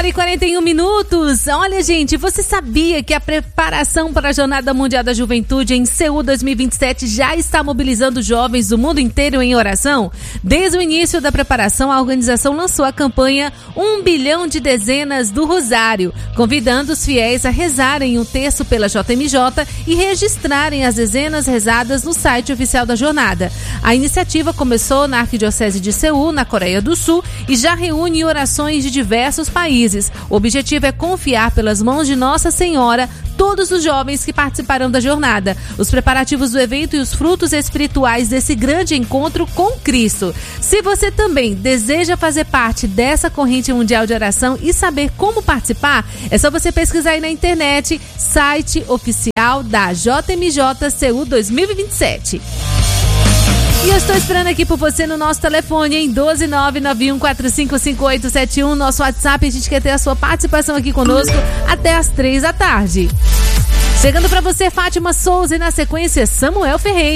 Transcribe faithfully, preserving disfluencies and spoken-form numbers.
hora e quarenta e um minutos. Olha, gente, você sabia que a preparação para a Jornada Mundial da Juventude em Seul dois mil e vinte e sete já está mobilizando jovens do mundo inteiro em oração? Desde o início da preparação, a organização lançou a campanha Um Bilhão de Dezenas do Rosário, convidando os fiéis a rezarem um terço pela J M J e registrarem as dezenas rezadas no site oficial da jornada. A iniciativa começou na Arquidiocese de Seul, na Coreia do Sul, e já reúne orações de diversos países. O objetivo é confiar pelas mãos de Nossa Senhora todos os jovens que participarão da jornada, os preparativos do evento e os frutos espirituais desse grande encontro com Cristo. Se você também deseja fazer parte dessa corrente mundial de oração e saber como participar, é só você pesquisar aí na internet, site oficial da J M J Seul dois mil e vinte e sete. E eu estou esperando aqui por você no nosso telefone, em doze nove nove um quatro cinco cinco oito sete um, nosso WhatsApp. A gente quer ter a sua participação aqui conosco até às três da tarde. Chegando para você, Fátima Souza, e na sequência, Samuel Ferreira.